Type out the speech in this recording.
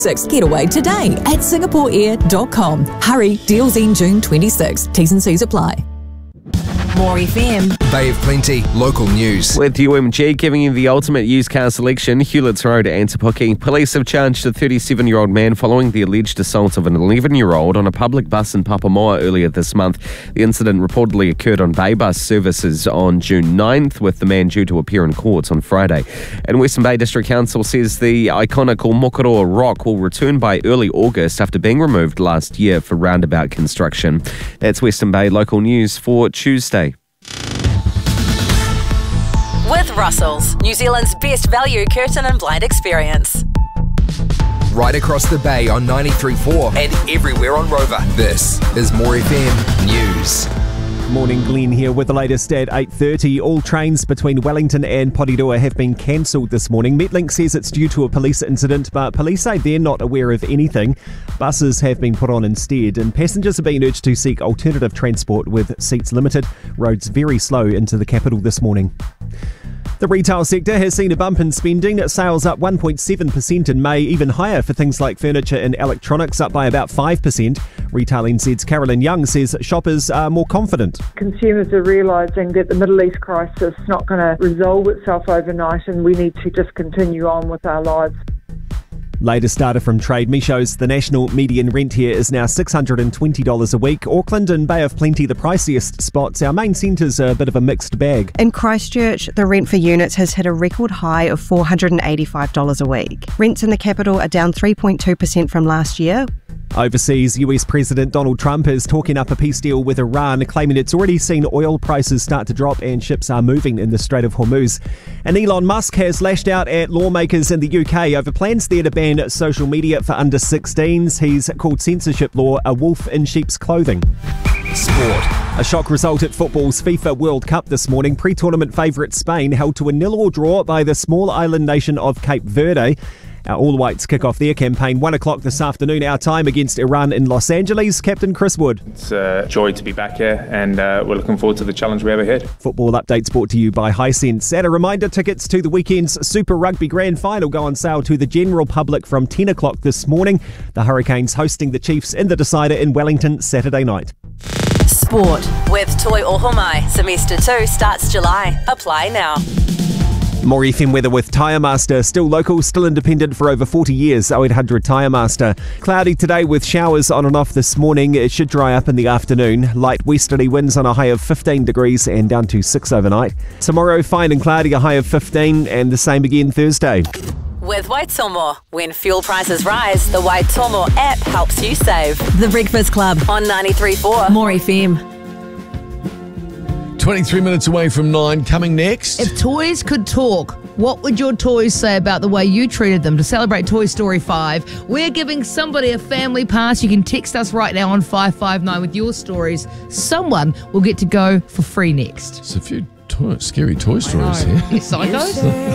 Get away today at singaporeair.com. Hurry, deals end June 26. T's and C's apply. More FM. Bay of Plenty, local news. With UMG giving you the ultimate used car selection, Hewletts Road, Antipoke. Police have charged a 37-year-old man following the alleged assault of an 11-year-old on a public bus in Papamoa earlier this month. The incident reportedly occurred on Bay Bus services on June 9th, with the man due to appear in court on Friday. And Western Bay District Council says the iconic Mokoroa Rock will return by early August after being removed last year for roundabout construction. That's Western Bay local news for Tuesday. With Russell's, New Zealand's best value curtain and blind experience. Right across the bay on 93.4 and everywhere on Rover. This is More FM News. Morning, Glenn here with the latest at 8:30. All trains between Wellington and Porirua have been cancelled this morning. Metlink says it's due to a police incident, but police say they're not aware of anything. Buses have been put on instead, and passengers are being urged to seek alternative transport with seats limited. Roads very slow into the capital this morning. The retail sector has seen a bump in spending. Sales up 1.7% in May, even higher for things like furniture and electronics, up by about 5%. Retail NZ's Carolyn Young says shoppers are more confident. Consumers are realising that the Middle East crisis is not going to resolve itself overnight, and we need to just continue on with our lives. Latest data from Trade Me shows the national median rent here is now $620 a week. Auckland and Bay of Plenty, the priciest spots. Our main centres are a bit of a mixed bag. In Christchurch, the rent for units has hit a record high of $485 a week. Rents in the capital are down 3.2% from last year. Overseas, US President Donald Trump is talking up a peace deal with Iran, claiming it's already seen oil prices start to drop and ships are moving in the Strait of Hormuz. And Elon Musk has lashed out at lawmakers in the UK over plans there to ban social media for under 16s. He's called censorship law a wolf in sheep's clothing. Sport. A shock result at football's FIFA World Cup this morning. Pre-tournament favourite Spain held to a 0-0 draw by the small island nation of Cape Verde. Our All Whites kick off their campaign 1 o'clock this afternoon, our time, against Iran in Los Angeles. Captain Chris Wood. It's a joy to be back here, and we're looking forward to the challenge we have ahead. Football updates brought to you by Hisense. And a reminder, tickets to the weekend's Super Rugby Grand Final go on sale to the general public from 10 o'clock this morning. The Hurricanes hosting the Chiefs in the decider in Wellington Saturday night. Sport. With Toi Ohomai. Semester 2 starts July. Apply now. More FM weather with Tyre Master. Still local, still independent for over 40 years. 0800 Tyre Master. Cloudy today with showers on and off this morning. It should dry up in the afternoon. Light westerly winds on a high of 15 degrees and down to 6 overnight. Tomorrow, fine and cloudy, a high of 15, and the same again Thursday. With Waitomo. When fuel prices rise, the Waitomo app helps you save. The Breakfast Club On 93.4. More FM. 23 minutes away from 9. Coming next. If toys could talk, what would your toys say about the way you treated them? To celebrate Toy Story 5, we're giving somebody a family pass. You can text us right now on 559 with your stories. Someone will get to go for free next. There's a few scary toy stories here. You psychos?